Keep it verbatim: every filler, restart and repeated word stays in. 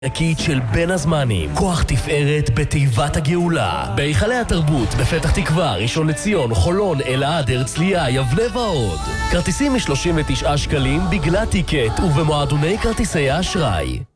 ענקית של בין הזמנים, כוח תפארת בתיבת הגאולה, בהיכלי התרבות בפתח תקווה, ראשון לציון, חולון, אלעד, הרצליה, יבנה ועוד. כרטיסים מ-שלושים ותשעה שקלים בגלל טיקט ובמועדוני כרטיסי האשראי.